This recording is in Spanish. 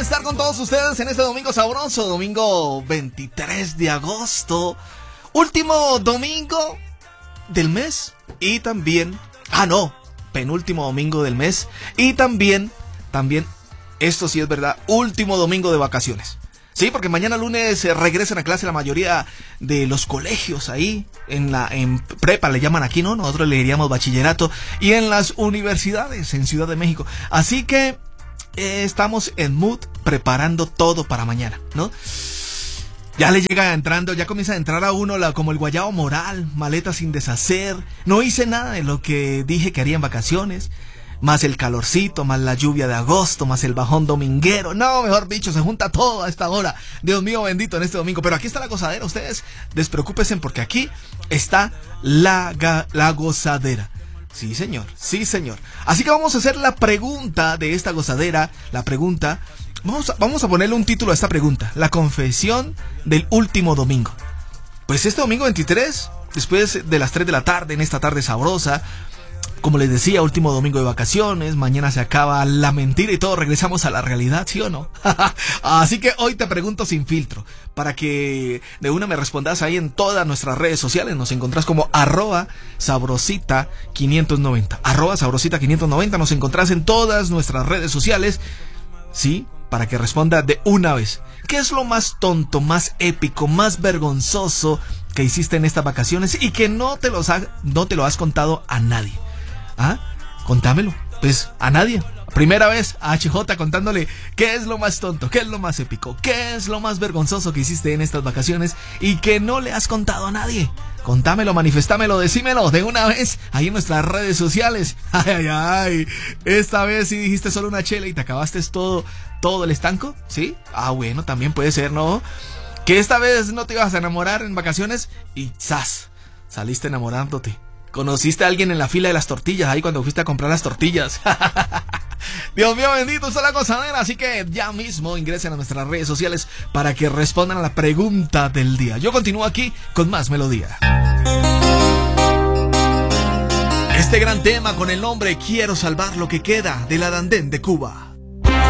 estar con todos ustedes en este domingo sabroso, domingo 23 de agosto, último domingo del mes y también, penúltimo domingo del mes y también, esto sí es verdad, último domingo de vacaciones. Sí, porque mañana lunes regresan a clase la mayoría de los colegios ahí, en prepa le llaman aquí, ¿no? Nosotros le diríamos bachillerato, y en las universidades en Ciudad de México. Así que estamos en mood preparando todo para mañana, ¿no? Ya le llega entrando, ya comienza a entrar a uno como el guayabo moral, maleta sin deshacer. No hice nada de lo que dije que haría en vacaciones. Más el calorcito, más la lluvia de agosto, más el bajón dominguero. No, mejor dicho, se junta todo a esta hora. Dios mío bendito en este domingo. Pero aquí está la gozadera, ustedes despreocúpense porque aquí está la gozadera. Sí, señor, sí, señor. Así que vamos a hacer la pregunta de esta gozadera. La pregunta, vamos a ponerle un título a esta pregunta: la confesión del último domingo. Pues este domingo 23, después de las 3 de la tarde, en esta tarde sabrosa, como les decía, último domingo de vacaciones, mañana se acaba la mentira y todos regresamos a la realidad, ¿sí o no? Así que hoy te pregunto sin filtro, para que de una me respondas ahí en todas nuestras redes sociales. Nos encontrás como @sabrosita590, @sabrosita590, nos encontrás en todas nuestras redes sociales, ¿sí? Para que responda de una vez. ¿Qué es lo más tonto, más épico, más vergonzoso que hiciste en estas vacaciones y que no te lo has contado a nadie? ¿Ah? Contámelo. Pues a nadie. Primera vez a HJ contándole qué es lo más tonto, qué es lo más épico, qué es lo más vergonzoso que hiciste en estas vacaciones y que no le has contado a nadie. Contámelo, manifestámelo, decímelo de una vez ahí en nuestras redes sociales. Ay. Esta vez sí dijiste solo una chela y te acabaste todo el estanco, ¿sí? Bueno, también puede ser, ¿no? Que esta vez no te ibas a enamorar en vacaciones y ¡zas! Saliste enamorándote. Conociste a alguien en la fila de las tortillas, ahí cuando fuiste a comprar las tortillas. Dios mío bendito, está la gozadera. Así que ya mismo ingresen a nuestras redes sociales para que respondan a la pregunta del día. Yo continúo aquí con más melodía. Este gran tema con el nombre Quiero salvar lo que queda, de la Dandén de Cuba.